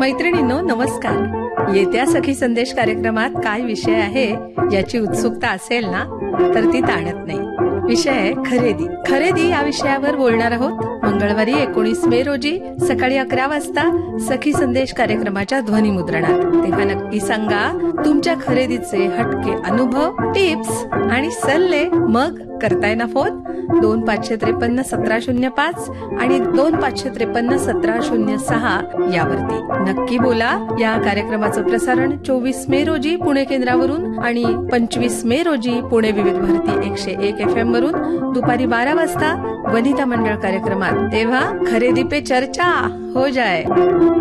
मैत्रिणींनो नमस्कार. येत्या सखी संदेश कार्यक्रमात काय विषय आहे याची उत्सुकता असेल ना, तर ती ताणत नाही. विषय आहे खरेदी. खरेदी या विषयावर बोलणार आहोत मंगळवारी 19 मे रोजी सकाळी 11 वाजता सखी संदेश कार्यक्रमाच्या ध्वनिमुद्रणात. तेव्हा नक्की सांगा तुमच्या खरेदीचे हटके अनुभव, टिप्स आणि सल्ले. मग करताय ना फोन 2553-1705 आणि 2553-1706 यावरती. नक्की बोला. या कार्यक्रमाचं प्रसारण 24 मे रोजी पुणे केंद्रावरून आणि 25 मे रोजी पुणे विविध भारती 101 FM वरून दुपारी 12 वाजता वनिता मंडळ कार्यक्रमात. तेव्हा खरेदी पे चर्चा हो जाए.